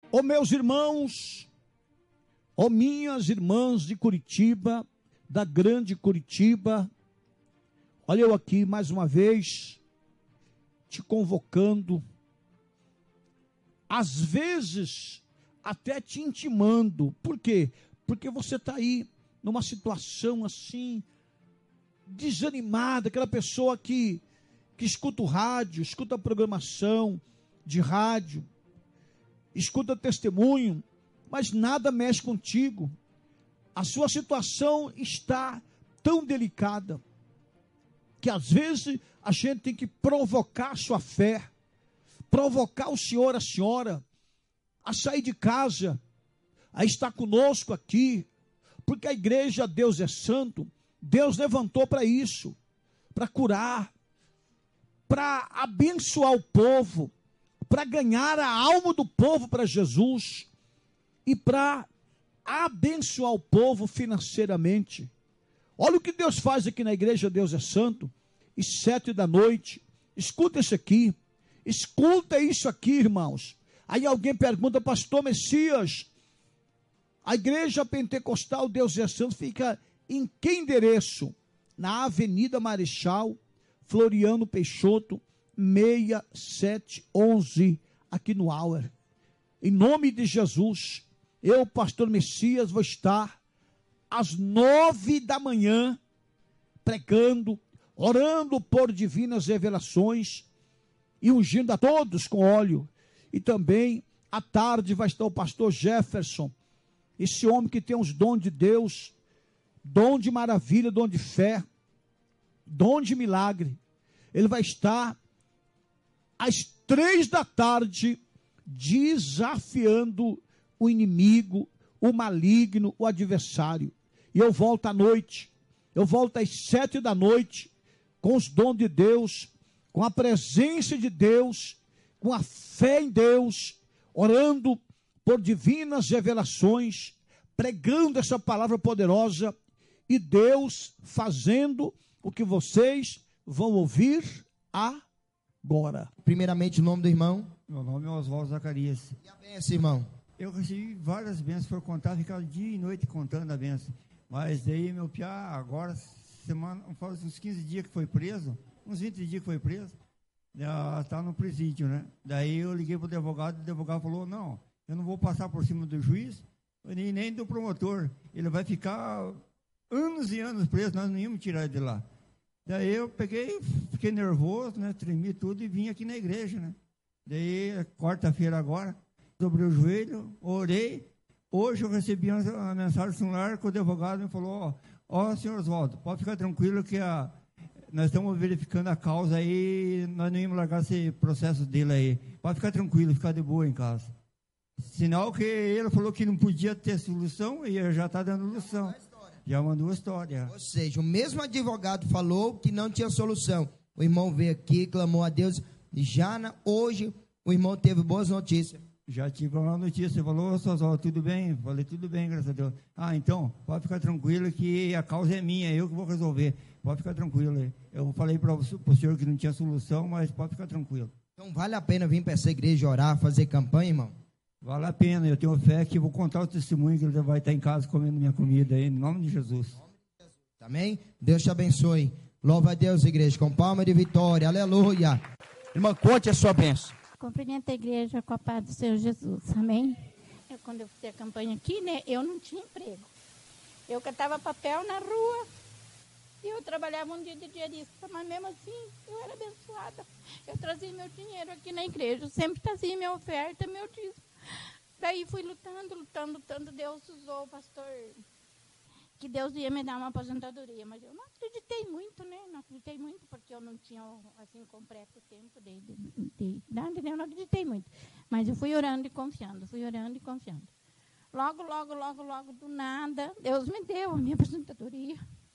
Ó meus irmãos, ó minhas irmãs de Curitiba, da grande Curitiba, olha eu aqui mais uma vez, te convocando, às vezes até te intimando. Por quê? Porque você está aí numa situação assim, desanimada, aquela pessoa que escuta o rádio, escuta a programação de rádio, escuta testemunho, mas nada mexe contigo. A sua situação está tão delicada, que às vezes a gente tem que provocar a sua fé, provocar o senhor, a senhora, a sair de casa, a estar conosco aqui, porque a igreja Deus é Santo, Deus levantou para isso, para curar, para abençoar o povo, para ganhar a alma do povo para Jesus e para abençoar o povo financeiramente. Olha o que Deus faz aqui na igreja Deus é Santo, e 7 da noite, escuta isso aqui, escuta isso aqui, irmãos. Aí alguém pergunta, pastor Messias, a igreja pentecostal Deus é Santo fica em que endereço? Na Avenida Marechal Floriano Peixoto, 6711, aqui no Auer. Em nome de Jesus, eu, pastor Messias, vou estar às 9 da manhã, pregando, orando por divinas revelações e ungindo a todos com óleo. E também, à tarde, vai estar o pastor Jefferson, esse homem que tem os dons de Deus, dom de maravilha, dom de fé, dom de milagre. Ele vai estar às 3 da tarde, desafiando o inimigo, o maligno, o adversário. E eu volto à noite, eu volto às 7 da noite, com os dons de Deus, com a presença de Deus, com a fé em Deus, orando por divinas revelações, pregando essa palavra poderosa, e Deus fazendo o que vocês vão ouvir agora. Primeiramente, o nome do irmão. Meu nome é Oswaldo Zacarias. E a benção, irmão? Eu recebi várias bênçãos, for contar, ficava dia e noite contando a benção. Mas daí meu piá, agora, faz uns 15 dias que foi preso, uns 20 dias que foi preso, está no presídio, né? Daí eu liguei para o advogado falou, não, eu não vou passar por cima do juiz, nem do promotor, ele vai ficar anos e anos preso, nós não íamos tirar ele de lá. Daí eu fiquei nervoso, né? Tremi tudo e vim aqui na igreja, né? Daí, quarta-feira agora, dobrei o joelho, orei. Hoje eu recebi uma mensagem celular que o advogado me falou, ó, senhor Oswaldo, pode ficar tranquilo que nós estamos verificando a causa aí, nós não íamos largar esse processo dele aí. Pode ficar tranquilo, ficar de boa em casa. Sinal que ele falou que não podia ter solução e já está dando solução. Já mandou a história. Ou seja, o mesmo advogado falou que não tinha solução. O irmão veio aqui, clamou a Deus. E hoje, o irmão teve boas notícias. Já tive uma notícia. Falou, Sozó, tudo bem? Falei, tudo bem, graças a Deus. Então, pode ficar tranquilo que a causa é minha, eu que vou resolver. Pode ficar tranquilo. Eu falei para o senhor que não tinha solução, mas pode ficar tranquilo. Então, vale a pena vir para essa igreja orar, fazer campanha, irmão? Vale a pena, eu tenho fé que vou contar o testemunho que ele vai estar em casa comendo minha comida aí, em nome de Jesus. Amém? Deus te abençoe. Louva a Deus, igreja, com palma de vitória, aleluia. Irmã, conte a sua bênção. Cumprimento a igreja com a paz do Senhor Jesus, amém? Quando eu fiz a campanha aqui, né, eu não tinha emprego. Eu catava papel na rua e eu trabalhava um dia de diarista, mas mesmo assim eu era abençoada. Eu trazia meu dinheiro aqui na igreja, eu sempre trazia minha oferta, meu dízimo. Daí fui lutando, Deus usou o pastor, que Deus ia me dar uma aposentadoria, mas eu não acreditei muito, né? Não acreditei muito, porque eu não tinha, assim, completo tempo de dar, eu não acreditei muito. Mas eu fui orando e confiando. Logo, do nada, Deus me deu a minha aposentadoria.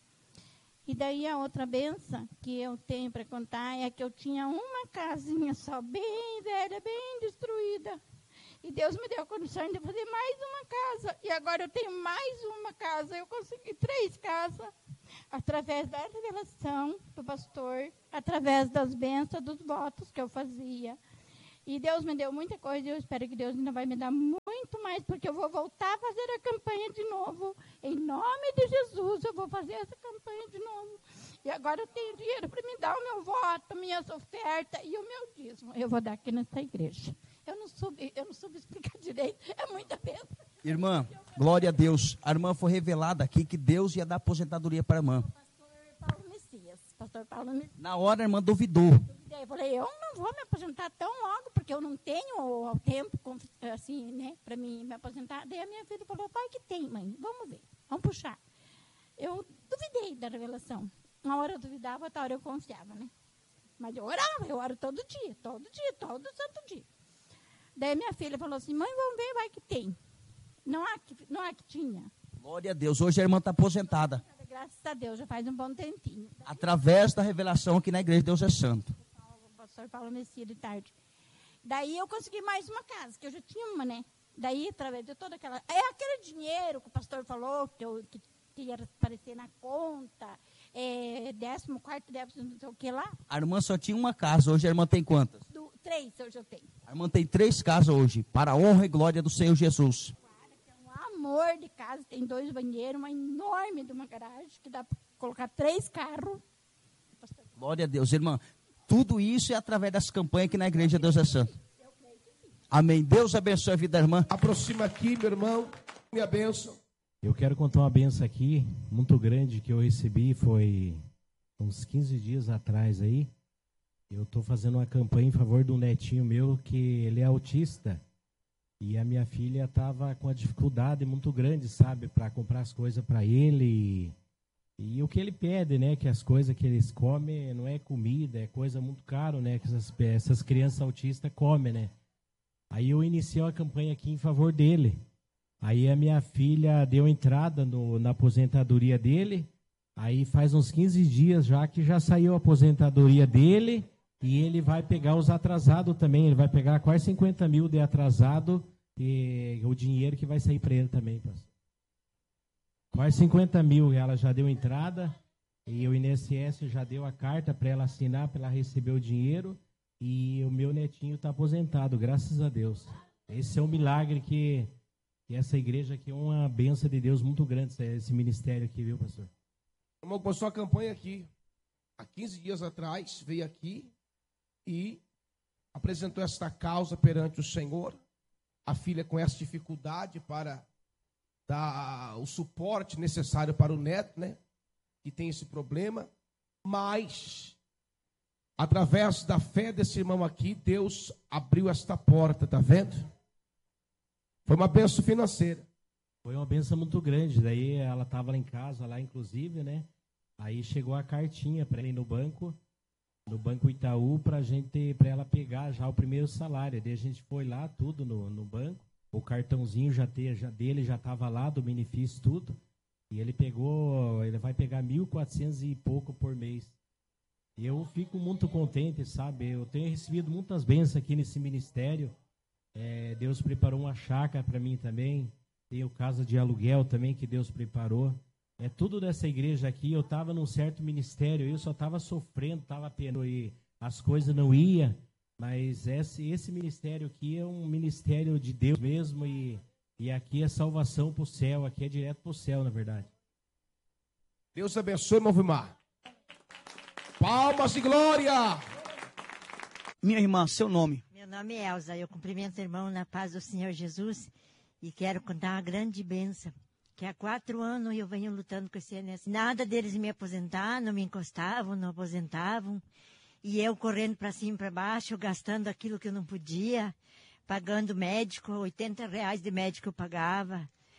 E daí a outra benção que eu tenho para contar é que eu tinha uma casinha só, bem velha, bem destruída. E Deus me deu a condição de fazer mais uma casa. E agora eu tenho mais uma casa. Eu consegui 3 casas. Através da revelação do pastor. Através das bênçãos, dos votos que eu fazia. E Deus me deu muita coisa e eu espero que Deus ainda vai me dar muito mais, porque eu vou voltar a fazer a campanha de novo. Em nome de Jesus, eu vou fazer essa campanha de novo. E agora eu tenho dinheiro para me dar o meu voto, minhas ofertas e o meu dízimo. Eu vou dar aqui nessa igreja. Eu não soube explicar direito, é muita bênção. Irmã, glória a Deus. A irmã foi revelada aqui que Deus ia dar aposentadoria para a irmã. Pastor Paulo Messias. Na hora a irmã duvidou. Eu falei, eu não vou me aposentar tão logo, porque eu não tenho tempo, assim, né, para me aposentar. Daí a minha filha falou, vai que tem, mãe, vamos ver, vamos puxar. Eu duvidei da revelação. Uma hora eu duvidava, outra hora eu confiava, né. Mas eu orava, eu oro todo santo dia. Daí minha filha falou assim, mãe, vamos ver, vai que tem. Não há que tinha. Glória a Deus, hoje a irmã está aposentada. Graças a Deus, já faz um bom tempinho. Através da revelação aqui na igreja Deus é Santo. O pastor Paulo Messias de tarde. Daí eu consegui mais uma casa, que eu já tinha uma, né? Daí, através de toda aquela... É aquele dinheiro que o pastor falou, que ia aparecer na conta, 14º, não sei o que lá. A irmã só tinha uma casa, hoje a irmã tem quantas? 3 hoje eu tenho. A irmã tem 3 casas hoje, para a honra e glória do Senhor Jesus. Amor de casa, tem 2 banheiros, uma enorme de uma garagem, que dá para colocar 3 carros. Glória a Deus, irmã. Tudo isso é através das campanhas aqui na igreja Deus é Santo. Amém. Deus abençoe a vida da irmã. Aproxima aqui, meu irmão, minha bênção. Eu quero contar uma bênção aqui, muito grande, que eu recebi, foi uns 15 dias atrás aí. Eu estou fazendo uma campanha em favor de um netinho meu, que ele é autista. E a minha filha estava com uma dificuldade muito grande, sabe, para comprar as coisas para ele. E o que ele pede, né, que as coisas que eles comem não é comida, é coisa muito caro, né, que essas crianças autistas comem, né. Aí eu iniciei uma campanha aqui em favor dele. Aí a minha filha deu entrada na aposentadoria dele. Aí faz uns 15 dias já que já saiu a aposentadoria dele. E ele vai pegar os atrasados também. Ele vai pegar quase 50 mil de atrasado. E o dinheiro que vai sair para ele também, pastor. Quase 50 mil ela já deu entrada. E o INSS já deu a carta para ela assinar, para ela receber o dinheiro. E o meu netinho está aposentado, graças a Deus. Esse é um milagre que essa igreja aqui é uma bênção de Deus muito grande, esse ministério aqui, viu, pastor? O irmão começou a campanha aqui. Há 15 dias atrás, veio aqui e apresentou esta causa perante o Senhor. A filha com essa dificuldade para dar o suporte necessário para o neto, né? Que tem esse problema. Mas, através da fé desse irmão aqui, Deus abriu esta porta, tá vendo? Foi uma bênção financeira. Foi uma bênção muito grande. Daí ela estava lá em casa, lá inclusive, né? Aí chegou a cartinha para ela ir no Banco Itaú, para ela pegar já o primeiro salário. Daí a gente foi lá, tudo no banco. O cartãozinho dele já estava lá, do benefício, tudo. E ele vai pegar 1.400 e pouco por mês. E eu fico muito contente, sabe? Eu tenho recebido muitas bênçãos aqui nesse ministério. Deus preparou uma chácara para mim também. Tem o casa de aluguel também que Deus preparou. É tudo dessa igreja aqui. Eu estava num certo ministério, eu só estava sofrendo, estava penando e as coisas não iam. Mas esse ministério aqui é um ministério de Deus mesmo e aqui é salvação para o céu, aqui é direto para o céu, na verdade. Deus abençoe, irmão Vimar. Palmas e glória! Minha irmã, seu nome? Meu nome é Elza, eu cumprimento o irmão na paz do Senhor Jesus e quero contar uma grande bênção, que há 4 anos eu venho lutando com esse INSS. Nada deles me aposentar, não me encostavam, não aposentavam, e eu correndo para cima e para baixo, gastando aquilo que eu não podia, pagando médico, R$80 de médico eu pagava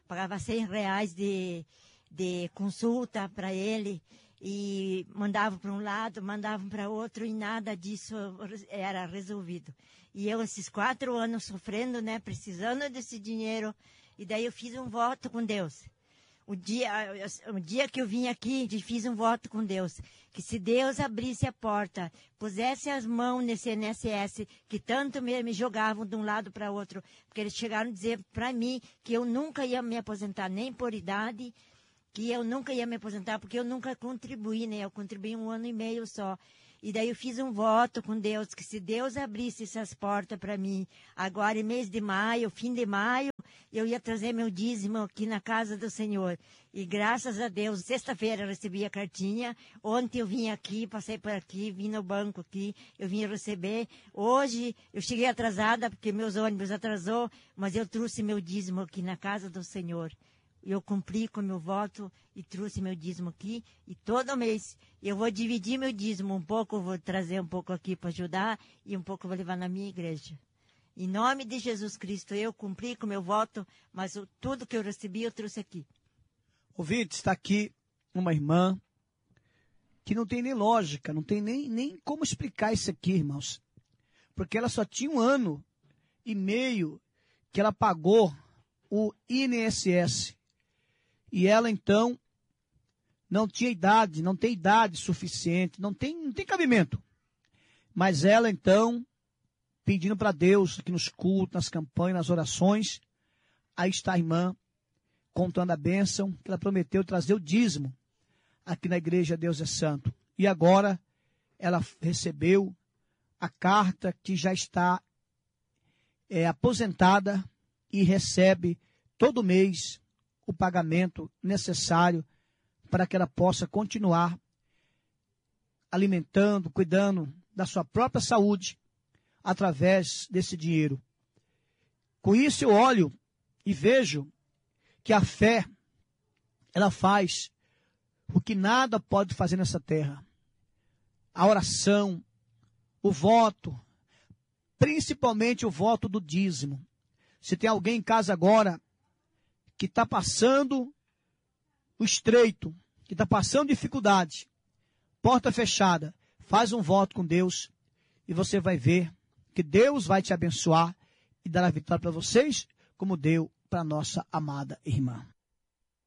R$100 de consulta para ele, e mandavam para um lado, mandavam para outro, e nada disso era resolvido. E eu, esses 4 anos sofrendo, né, precisando desse dinheiro, e daí eu fiz um voto com Deus. O dia que eu vim aqui, fiz um voto com Deus, que se Deus abrisse a porta, pusesse as mãos nesse INSS, que tanto me jogavam de um lado para outro, porque eles chegaram a dizer para mim que eu nunca ia me aposentar, nem por idade, que eu nunca ia me aposentar, porque eu nunca contribuí, né? Eu contribuí 1 ano e meio só. E daí eu fiz um voto com Deus, que se Deus abrisse essas portas para mim, agora em mês de maio, fim de maio, eu ia trazer meu dízimo aqui na casa do Senhor. E graças a Deus, sexta-feira eu recebi a cartinha, ontem eu vim aqui, passei por aqui, vim no banco aqui, eu vim receber. Hoje eu cheguei atrasada, porque meus ônibus atrasou, mas eu trouxe meu dízimo aqui na casa do Senhor. Eu cumpri com meu voto e trouxe meu dízimo aqui. E todo mês eu vou dividir meu dízimo. Um pouco vou trazer um pouco aqui para ajudar e um pouco vou levar na minha igreja. Em nome de Jesus Cristo, eu cumpri com meu voto, mas tudo que eu recebi eu trouxe aqui. Ouvinte, está aqui uma irmã que não tem nem lógica, não tem nem como explicar isso aqui, irmãos. Porque ela só tinha 1 ano e meio que ela pagou o INSS. E ela, então, não tinha idade, não tem idade suficiente, não tem cabimento. Mas ela, então, pedindo para Deus, aqui nos cultos, nas campanhas, nas orações, aí está a irmã contando a bênção, que ela prometeu trazer o dízimo aqui na igreja Deus é Santo. E agora ela recebeu a carta que já está aposentada e recebe todo mês o pagamento necessário para que ela possa continuar alimentando, cuidando da sua própria saúde através desse dinheiro. Com isso eu olho e vejo que a fé, ela faz o que nada pode fazer nessa terra. A oração, o voto, principalmente o voto do dízimo. Se tem alguém em casa agora que está passando o estreito, que está passando dificuldade, porta fechada, faz um voto com Deus e você vai ver que Deus vai te abençoar e dar a vitória para vocês, como deu para nossa amada irmã.